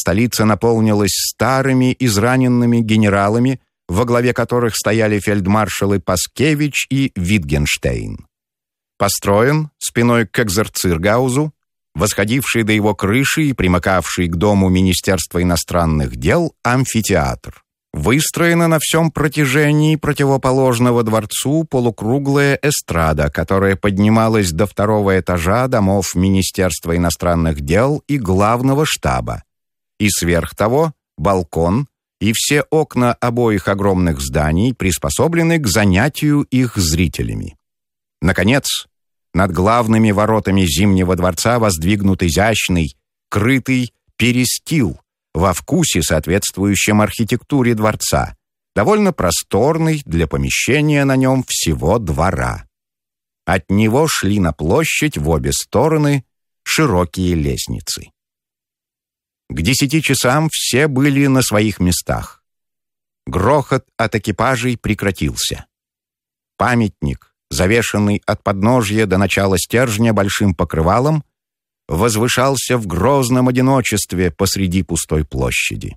столица наполнилась старыми израненными генералами, во главе которых стояли фельдмаршалы Паскевич и Витгенштейн. Построен спиной к Экзерциргаузу, восходивший до его крыши и примыкавший к дому Министерства иностранных дел амфитеатр. Выстроена на всем протяжении противоположного дворцу полукруглая эстрада, которая поднималась до второго этажа домов Министерства иностранных дел и главного штаба. И сверх того балкон и все окна обоих огромных зданий приспособлены к занятию их зрителями. Наконец, над главными воротами Зимнего дворца воздвигнут изящный, крытый перестил во вкусе, соответствующем архитектуре дворца, довольно просторный для помещения на нем всего двора. От него шли на площадь в обе стороны широкие лестницы. К 10 часам все были на своих местах. Грохот от экипажей прекратился. Памятник, завешенный от подножья до начала стержня большим покрывалом, возвышался в грозном одиночестве посреди пустой площади.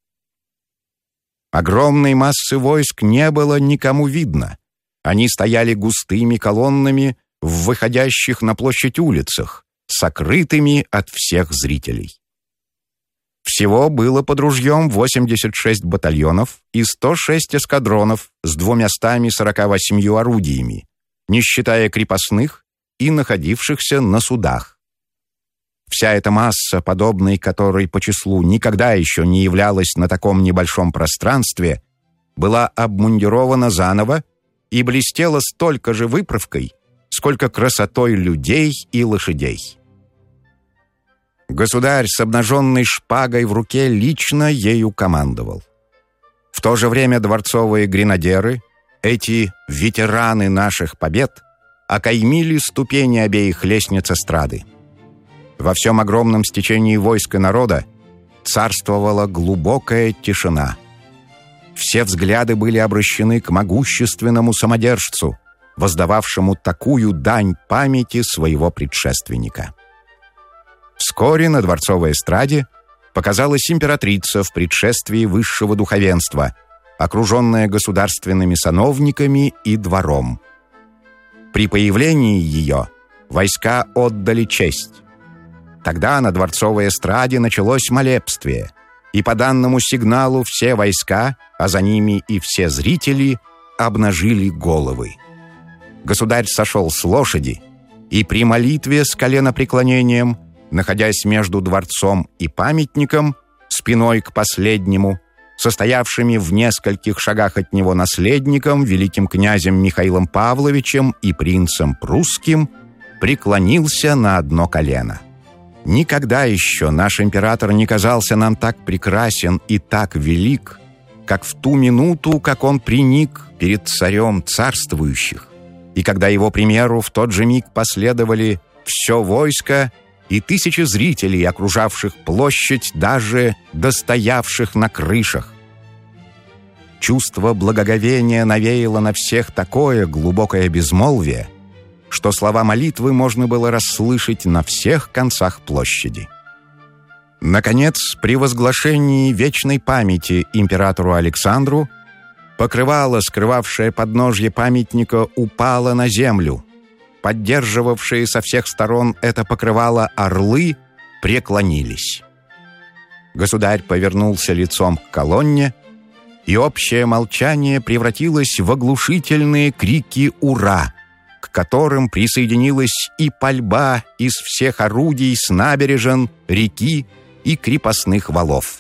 Огромной массы войск не было никому видно. Они стояли густыми колоннами в выходящих на площадь улицах, сокрытыми от всех зрителей. Всего было под ружьем 86 батальонов и 106 эскадронов с 248 орудиями, не считая крепостных и находившихся на судах. Вся эта масса, подобной которой по числу никогда еще не являлась на таком небольшом пространстве, была обмундирована заново и блестела столько же выправкой, сколько красотой людей и лошадей. Государь с обнаженной шпагой в руке лично ею командовал. В то же время дворцовые гренадеры, эти ветераны наших побед, окаймили ступени обеих лестниц эстрады. Во всем огромном стечении войск и народа царствовала глубокая тишина. Все взгляды были обращены к могущественному самодержцу, воздававшему такую дань памяти своего предшественника. Вскоре на дворцовой эстраде показалась императрица в предшествии высшего духовенства, окруженная государственными сановниками и двором. При появлении ее войска отдали честь. Тогда на дворцовой эстраде началось молебствие, и по данному сигналу все войска, а за ними и все зрители, обнажили головы. Государь сошел с лошади и при молитве с коленопреклонением, находясь между дворцом и памятником, спиной к последнему, состоявшими в нескольких шагах от него наследником, великим князем Михаилом Павловичем и принцем Прусским, преклонился на одно колено. Никогда еще наш император не казался нам так прекрасен и так велик, как в ту минуту, как он приник перед царем царствующих, и когда его примеру в тот же миг последовали все войско и тысячи зрителей, окружавших площадь, даже достоявших на крышах. Чувство благоговения навеяло на всех такое глубокое безмолвие, что слова молитвы можно было расслышать на всех концах площади. Наконец, при возглашении вечной памяти императору Александру, покрывало, скрывавшее подножье памятника, упало на землю. Поддерживавшие со всех сторон это покрывало орлы преклонились. Государь повернулся лицом к колонне, и общее молчание превратилось в оглушительные крики «Ура!», к которым присоединилась и пальба из всех орудий с набережен, реки и крепостных валов.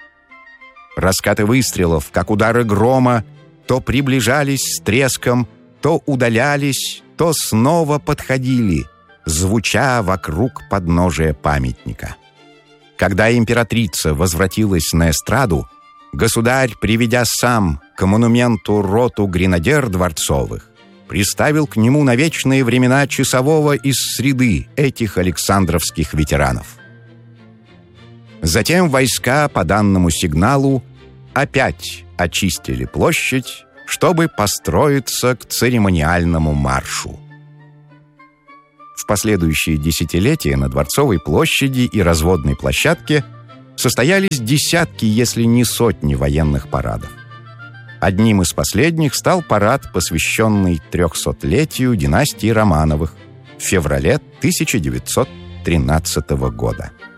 Раскаты выстрелов, как удары грома, то приближались с треском, то удалялись, то снова подходили, звуча вокруг подножия памятника. Когда императрица возвратилась на эстраду, государь, приведя сам к монументу роту гренадер дворцовых, приставил к нему на вечные времена часового из среды этих александровских ветеранов. Затем войска по данному сигналу опять очистили площадь, чтобы построиться к церемониальному маршу. В последующие десятилетия на Дворцовой площади и разводной площадке состоялись десятки, если не сотни военных парадов. Одним из последних стал парад, посвященный 300-летию династии Романовых в феврале 1913 года.